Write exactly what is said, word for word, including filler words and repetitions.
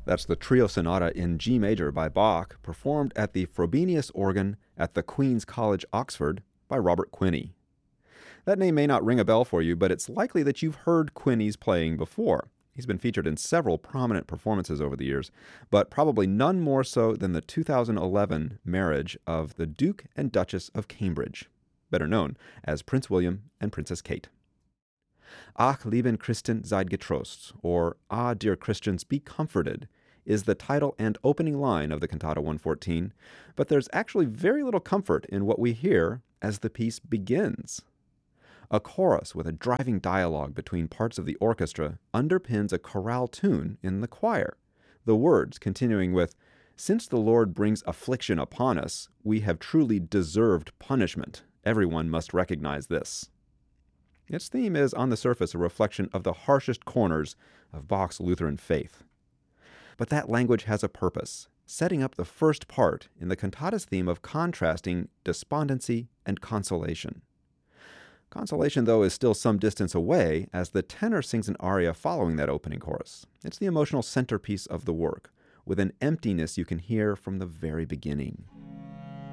That's the Trio Sonata in G major by Bach, performed at the Frobenius organ at the Queen's College, Oxford, by Robert Quinney. That name may not ring a bell for you, but it's likely that you've heard Quinney's playing before. He's been featured in several prominent performances over the years, but probably none more so than the two thousand eleven marriage of the Duke and Duchess of Cambridge, better known as Prince William and Princess Kate. Ach, lieben Christen, seid getrost, or Ah, dear Christians, be comforted, is the title and opening line of the Cantata one fourteen, but there's actually very little comfort in what we hear as the piece begins. A chorus with a driving dialogue between parts of the orchestra underpins a chorale tune in the choir, the words continuing with, "Since the Lord brings affliction upon us, we have truly deserved punishment. Everyone must recognize this." Its theme is, on the surface, a reflection of the harshest corners of Bach's Lutheran faith. But that language has a purpose, setting up the first part in the cantata's theme of contrasting despondency and consolation. Consolation, though, is still some distance away, as the tenor sings an aria following that opening chorus. It's the emotional centerpiece of the work, with an emptiness you can hear from the very beginning.